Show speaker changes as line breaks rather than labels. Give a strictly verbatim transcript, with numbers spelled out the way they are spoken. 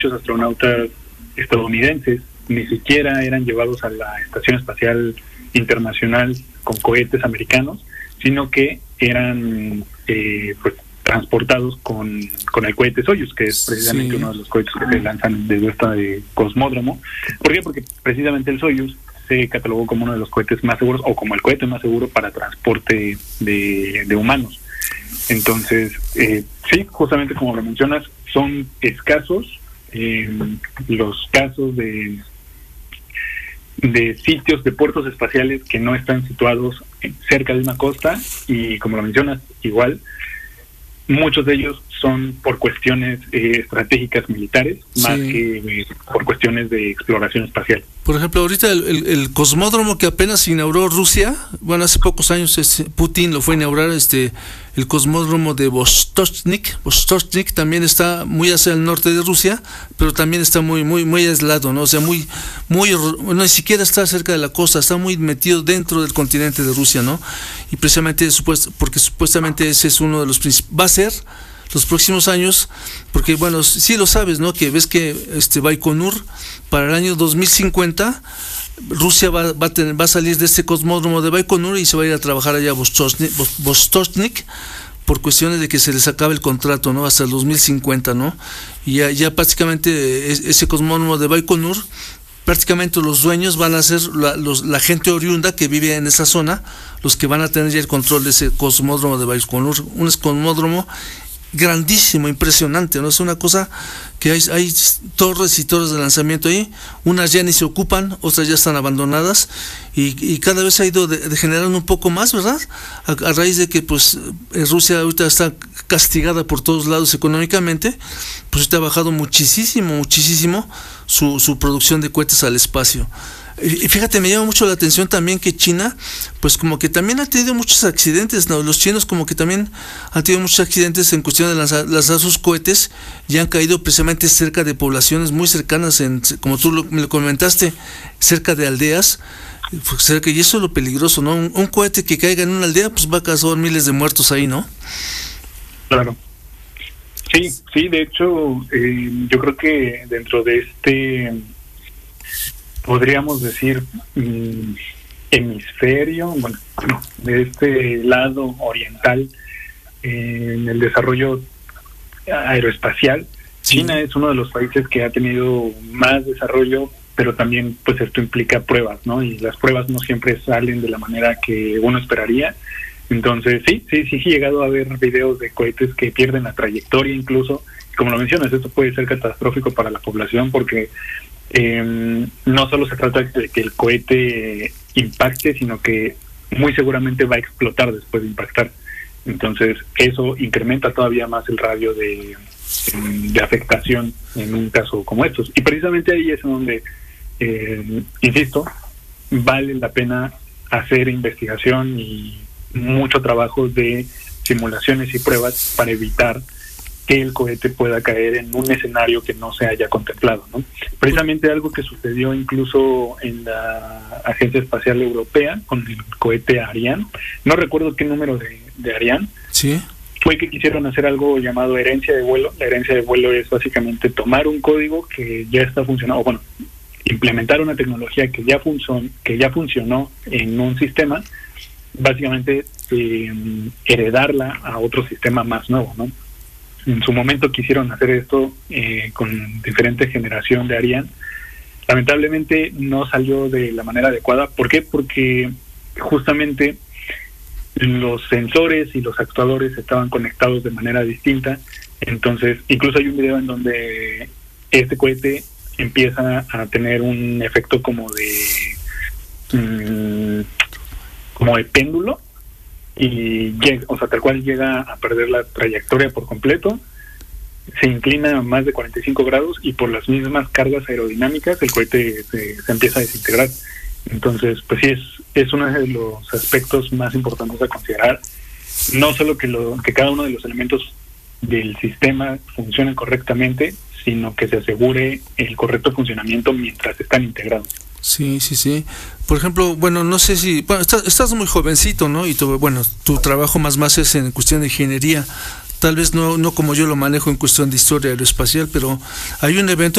muchos astronautas estadounidenses ni siquiera eran llevados a la Estación Espacial Internacional con cohetes americanos, sino que eran eh, pues, transportados con, con el cohete Soyuz, que es precisamente sí. uno de los cohetes que se lanzan desde este cosmódromo. ¿Por qué? Porque precisamente el Soyuz se catalogó como uno de los cohetes más seguros, o como el cohete más seguro para transporte de, de humanos. Entonces, eh, sí, justamente como lo mencionas, son escasos eh, los casos de de sitios, de puertos espaciales que no están situados cerca de una costa, y como lo mencionas, igual, muchos de ellos son por cuestiones eh, estratégicas militares, sí. más que eh, por cuestiones de exploración espacial.
Por ejemplo, ahorita el, el, el cosmódromo que apenas inauguró Rusia, bueno, hace pocos años es, Putin lo fue a inaugurar, este, el cosmódromo de Vostochnik, Vostochnik también está muy hacia el norte de Rusia, pero también está muy, muy, muy aislado, ¿no? O sea, muy, muy, no ni siquiera está cerca de la costa, está muy metido dentro del continente de Rusia, ¿no? Y precisamente, supuesto, porque supuestamente ese es uno de los principales, va a ser los próximos años, porque bueno, sí lo sabes, ¿no? Que ves que este Baikonur para el año dos mil cincuenta Rusia va, va a tener, va a salir de este cosmódromo de Baikonur y se va a ir a trabajar allá a Vostochnik, Vostochnik por cuestiones de que se les acabe el contrato, ¿no? Hasta el dos mil cincuenta, ¿no? Y ya, ya prácticamente ese cosmódromo de Baikonur, prácticamente los dueños van a ser la, los, la gente oriunda que vive en esa zona, los que van a tener ya el control de ese cosmódromo de Baikonur, un cosmódromo grandísimo, impresionante, ¿no? Es una cosa que hay, hay torres y torres de lanzamiento ahí, unas ya ni se ocupan, otras ya están abandonadas, y, y cada vez ha ido de, degenerando un poco más, ¿verdad? A, a raíz de que pues Rusia ahorita está castigada por todos lados económicamente, pues está bajado muchísimo, muchísimo su, su producción de cohetes al espacio. Y fíjate, me llama mucho la atención también que China, pues como que también ha tenido muchos accidentes, ¿no? Los chinos como que también han tenido muchos accidentes en cuestión de lanzar, lanzar sus cohetes, y han caído precisamente cerca de poblaciones muy cercanas, en, como tú lo, me lo comentaste, cerca de aldeas, cerca, y eso es lo peligroso, ¿no? Un, un cohete que caiga en una aldea, pues va a causar miles de muertos ahí, ¿no?
Claro. Sí, sí, de hecho, eh, yo creo que dentro de este... podríamos decir mm, hemisferio, bueno, de este lado oriental, eh, en el desarrollo aeroespacial, sí. China es uno de los países que ha tenido más desarrollo, pero también pues esto implica pruebas, ¿no? Y las pruebas no siempre salen de la manera que uno esperaría. Entonces sí, sí, sí, sí he llegado a ver videos de cohetes que pierden la trayectoria incluso. Como lo mencionas, esto puede ser catastrófico para la población porque Eh, no solo se trata de que el cohete impacte, sino que muy seguramente va a explotar después de impactar. Entonces eso incrementa todavía más el radio de, de afectación en un caso como estos. Y precisamente ahí es donde, eh, insisto, vale la pena hacer investigación y mucho trabajo de simulaciones y pruebas para evitar que el cohete pueda caer en un escenario que no se haya contemplado, ¿no? Precisamente algo que sucedió incluso en la Agencia Espacial Europea con el cohete Ariane, no recuerdo qué número de, de Ariane,
¿sí?
Fue que quisieron hacer algo llamado herencia de vuelo. La herencia de vuelo es básicamente tomar un código que ya está funcionando, o bueno, implementar una tecnología que ya funcionó, que ya funcionó en un sistema, básicamente eh, heredarla a otro sistema más nuevo, ¿no? En su momento quisieron hacer esto eh, con diferente generación de Ariane. Lamentablemente no salió de la manera adecuada. ¿Por qué? Porque justamente los sensores y los actuadores estaban conectados de manera distinta. Entonces, incluso hay un video en donde este cohete empieza a tener un efecto como de mmm, como de péndulo, y llega, o sea, tal cual llega a perder la trayectoria por completo, se inclina a más de cuarenta y cinco grados y por las mismas cargas aerodinámicas el cohete se, se empieza a desintegrar. Entonces, pues sí, es, es uno de los aspectos más importantes a considerar, no solo que, lo, que cada uno de los elementos del sistema funcionen correctamente, sino que se asegure el correcto funcionamiento mientras están integrados.
Sí, sí, sí. Por ejemplo, bueno, no sé si... Bueno, estás, estás muy jovencito, ¿no? Y tu, bueno, tu trabajo más más es en cuestión de ingeniería. Tal vez no, no como yo lo manejo en cuestión de historia aeroespacial, pero hay un evento